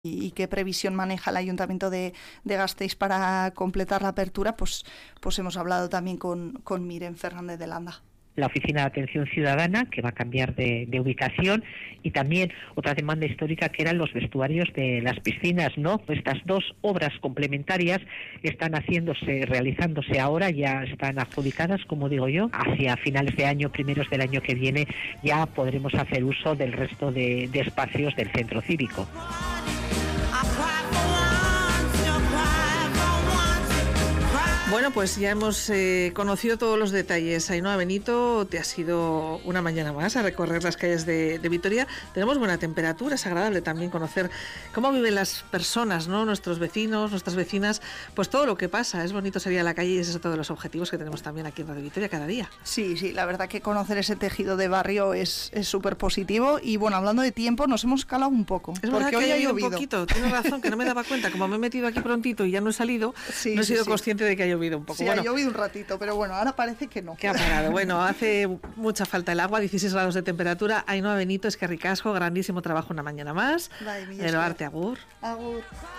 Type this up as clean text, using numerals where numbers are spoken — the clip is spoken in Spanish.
y qué previsión maneja el Ayuntamiento de Gasteiz para completar la apertura, pues hemos hablado también con Miren Fernández de Landa. La Oficina de Atención Ciudadana, que va a cambiar de ubicación, y también otra demanda histórica que eran los vestuarios de las piscinas, ¿no? Estas dos obras complementarias están realizándose ahora, ya están adjudicadas, como digo yo. Hacia finales de año, primeros del año que viene, ya podremos hacer uso del resto de espacios del centro cívico. Bueno, pues ya hemos conocido todos los detalles. Ainhoa Benito, te ha sido una mañana más a recorrer las calles de Vitoria. Tenemos buena temperatura, es agradable también conocer cómo viven las personas, ¿no? Nuestros vecinos, nuestras vecinas, pues todo lo que pasa. Es bonito salir a la calle y ese es otro de los objetivos que tenemos también aquí en Radio Vitoria cada día. Sí, la verdad que conocer ese tejido de barrio es súper positivo. Y bueno, hablando de tiempo, nos hemos calado un poco. Es verdad que hoy ha llovido un poquito, tienes razón, que no me daba cuenta. Como me he metido aquí prontito y ya no he salido, no he sido consciente de que ha llovido un poco. Sí, ha llovido un ratito, pero bueno, ahora parece que no. Que ha parado. Bueno, hace mucha falta el agua, 16 grados de temperatura. Ainhoa Benito, eskerrik asko, grandísimo trabajo una mañana más. Bai, Gero arte, agur. Agur.